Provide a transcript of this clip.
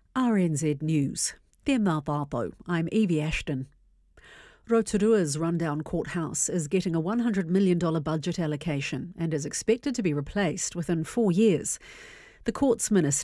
RNZ News. Tēnā tātou, I'm Evie Ashton. Rotorua's rundown courthouse is getting a $100 million budget allocation and is expected to be replaced within 4 years. The Courts Minister